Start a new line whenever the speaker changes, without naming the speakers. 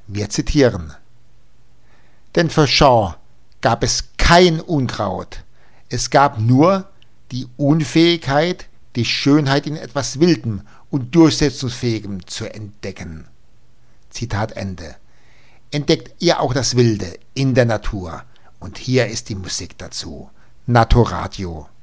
Wir zitieren: Denn für Shaw gab es kein Unkraut, es gab nur die Unfähigkeit, die Schönheit in etwas Wildem und Durchsetzungsfähigem zu entdecken. Zitat Ende. Entdeckt ihr auch das Wilde in der Natur. Und hier ist die Musik dazu. Naturadio.